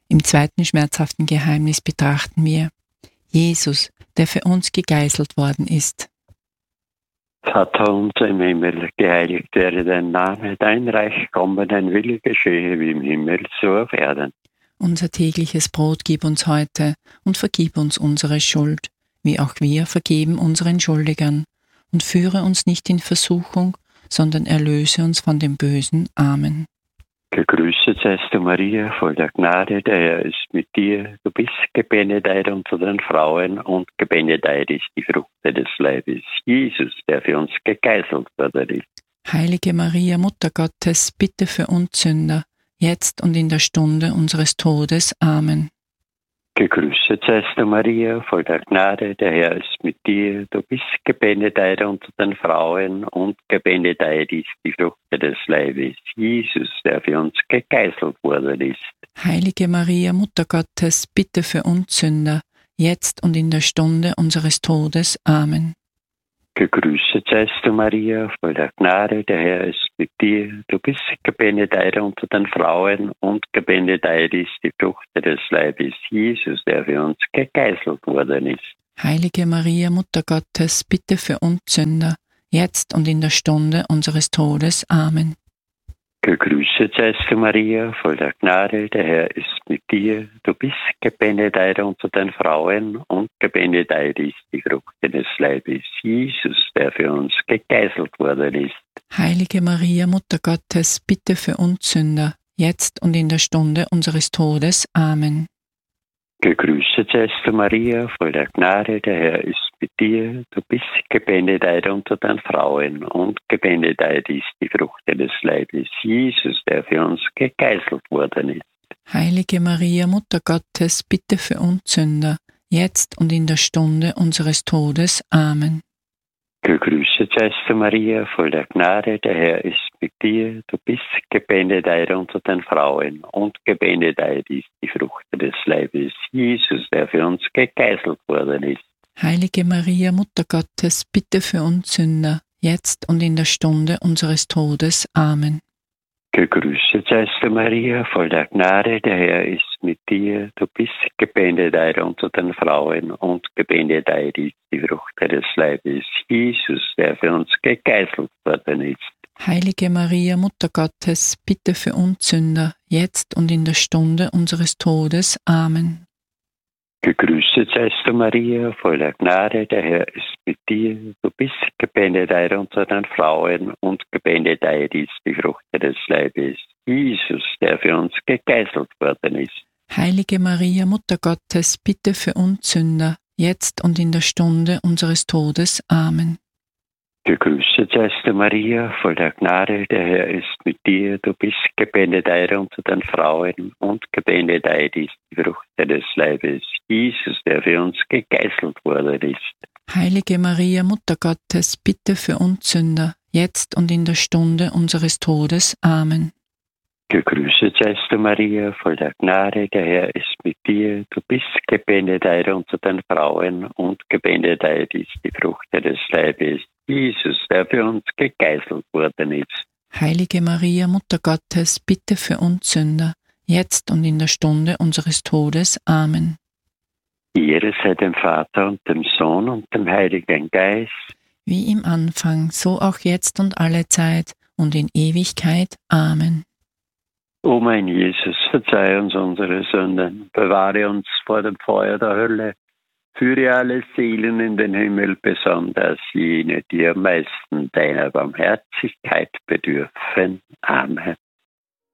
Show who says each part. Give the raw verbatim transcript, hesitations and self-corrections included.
Speaker 1: Im zweiten schmerzhaften Geheimnis betrachten wir Jesus, der für uns gegeißelt worden ist.
Speaker 2: Vater unser im Himmel, geheiligt werde dein Name, dein Reich komme, dein Wille geschehe wie im Himmel, so auf Erden.
Speaker 1: Unser tägliches Brot gib uns heute und vergib uns unsere Schuld, wie auch wir vergeben unseren Schuldigern. Und führe uns nicht in Versuchung, sondern erlöse uns von dem Bösen. Amen.
Speaker 2: Gegrüßet seist du, Maria, voll der Gnade, der Herr ist mit dir. Du bist gebenedeit unter den Frauen und gebenedeit ist die Frucht des Leibes, Jesus, der für uns gegeißelt worden ist.
Speaker 1: Heilige Maria, Mutter Gottes, bitte für uns Sünder, jetzt und in der Stunde unseres Todes. Amen.
Speaker 2: Gegrüßet seist du, Maria, voll der Gnade, der Herr ist mit dir. Du bist gebenedeit unter den Frauen und gebenedeit ist die Frucht des Leibes, Jesus, der für uns gegeißelt worden ist.
Speaker 1: Heilige Maria, Mutter Gottes, bitte für uns Sünder, jetzt und in der Stunde unseres Todes. Amen.
Speaker 2: Gegrüßet seist du, Maria, voll der Gnade, der Herr ist mit dir. Du bist gebenedeit unter den Frauen und gebenedeit ist die Frucht des Leibes, Jesus, der für uns gegeißelt worden ist.
Speaker 1: Heilige Maria, Mutter Gottes, bitte für uns Sünder, jetzt und in der Stunde unseres Todes. Amen.
Speaker 2: Gegrüßet seist du, Maria, voll der Gnade, der Herr ist mit dir. Du bist gebenedeit unter den Frauen und gebenedeit ist die Frucht des Leibes, Jesus, der für uns gegeißelt worden ist.
Speaker 1: Heilige Maria, Mutter Gottes, bitte für uns Sünder, jetzt und in der Stunde unseres Todes. Amen.
Speaker 2: Gegrüßet seist du, Maria, voll der Gnade, der Herr ist mit dir. Du bist gebenedeit unter den Frauen und gebenedeit ist die Frucht des Leibes, Jesus, der für uns gegeißelt worden ist.
Speaker 1: Heilige Maria, Mutter Gottes, bitte für uns Sünder, jetzt und in der Stunde unseres Todes. Amen.
Speaker 2: Gegrüßet seist du, Maria, voll der Gnade, der Herr ist mit dir. Du bist gebenedeit unter den Frauen und gebenedeit ist die Frucht des Leibes, Jesus, der für uns gegeißelt worden ist.
Speaker 1: Heilige Maria, Mutter Gottes, bitte für uns Sünder, jetzt und in der Stunde unseres Todes. Amen.
Speaker 2: Gegrüßet seist du, Maria, voll der Gnade, der Herr ist mit dir. Du bist gebenedeit unter den Frauen und gebenedeit ist die Frucht des Leibes, Jesus, der für uns gegeißelt worden ist.
Speaker 1: Heilige Maria, Mutter Gottes, bitte für uns Sünder, jetzt und in der Stunde unseres Todes. Amen.
Speaker 2: Gegrüßet seist du, Maria, voll der Gnade, der Herr ist mit dir. Du bist gebenedeit unter den Frauen und gebenedeit ist die Frucht des Leibes, Jesus, der für uns gegeißelt worden ist.
Speaker 1: Heilige Maria, Mutter Gottes, bitte für uns Sünder, jetzt und in der Stunde unseres Todes. Amen.
Speaker 2: Gegrüßet seist du, Maria, voll der Gnade, der Herr ist mit dir. Du bist gebenedeit unter den Frauen und gebenedeit ist die Frucht des Leibes, Jesus, der für uns gegeißelt worden ist.
Speaker 1: Heilige Maria, Mutter Gottes, bitte für uns Sünder, jetzt und in der Stunde unseres Todes. Amen.
Speaker 2: Gegrüßet seist du, Maria, voll der Gnade, der Herr ist mit dir. Du bist gebenedeit unter den Frauen und gebenedeit ist die Frucht des Leibes, Jesus, der für uns gegeißelt worden ist.
Speaker 1: Heilige Maria, Mutter Gottes, bitte für uns Sünder, jetzt und in der Stunde unseres Todes. Amen.
Speaker 2: Ehre sei dem Vater und dem Sohn und dem Heiligen Geist.
Speaker 1: Wie im Anfang, so auch jetzt und alle Zeit und in Ewigkeit. Amen.
Speaker 2: O mein Jesus, verzeih uns unsere Sünden, bewahre uns vor dem Feuer der Hölle, führe alle Seelen in den Himmel, besonders jene, die am meisten deiner Barmherzigkeit bedürfen. Amen.